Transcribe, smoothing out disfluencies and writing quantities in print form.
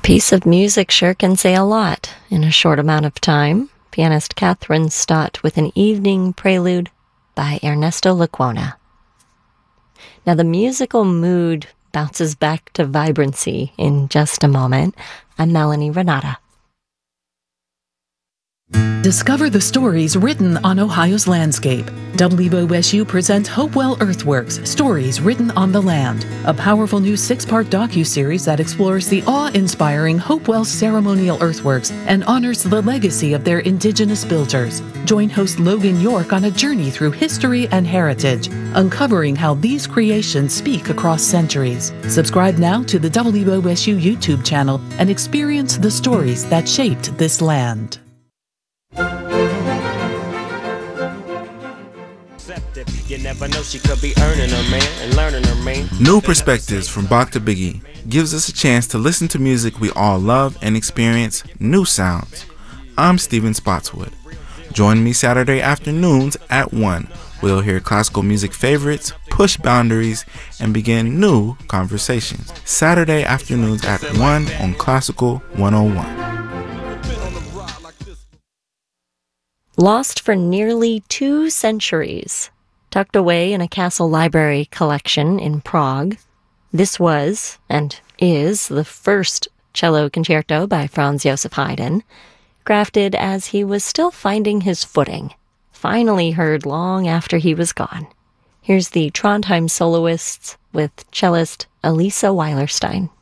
piece of music sure can say a lot in a short amount of time. Pianist Catherine Stott with an evening prelude by Ernesto Lecuona. Now the musical mood bounces back to vibrancy in just a moment. I'm Melanie Renata. Discover the stories written on Ohio's landscape. WOSU presents Hopewell Earthworks, Stories Written on the Land, a powerful new 6-part docuseries that explores the awe-inspiring Hopewell ceremonial earthworks and honors the legacy of their indigenous builders. Join host Logan York on a journey through history and heritage, uncovering how these creations speak across centuries. Subscribe now to the WOSU YouTube channel and experience the stories that shaped this land. You never know, she could be earning her man and learning her man. New Perspectives from Bach to Biggie gives us a chance to listen to music we all love and experience new sounds. I'm Steven Spotswood. Join me Saturday afternoons at 1. We'll hear classical music favorites, push boundaries, and begin new conversations. Saturday afternoons at 1 on Classical 101. Lost for nearly 2 centuries, tucked away in a castle library collection in Prague, this was, and is, the first cello concerto by Franz Joseph Haydn, crafted as he was still finding his footing, finally heard long after he was gone. Here's the Trondheim soloists with cellist Elisa Weilerstein.